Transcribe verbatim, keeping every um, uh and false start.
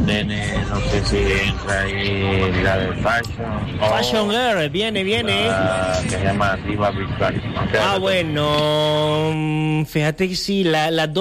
nene, no sé si entra ahí la de Fashion. Fashion Girl, viene, viene. La que se llama Diva Virtual. Ah, bueno, fíjate que sí, la, las dos